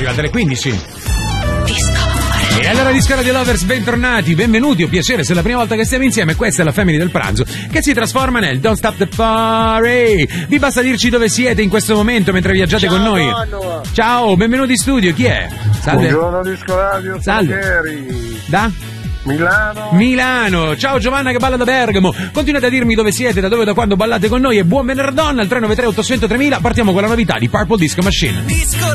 arrivate alle 15. E allora Disco Radio Lovers, bentornati, benvenuti, un piacere, se è la prima volta che stiamo insieme, questa è la Family del pranzo, che si trasforma nel Don't Stop the Party. Vi basta dirci dove siete in questo momento mentre viaggiate con noi. Ciao, benvenuti in studio, chi è? Salve. Buongiorno Disco Radio, salve. Da? Milano, ciao Giovanna che balla da Bergamo. Continuate a dirmi dove siete, da dove, da quando ballate con noi, e buon venerdì al 393 800 3000. Partiamo con la novità di Purple Disco Machine. Disco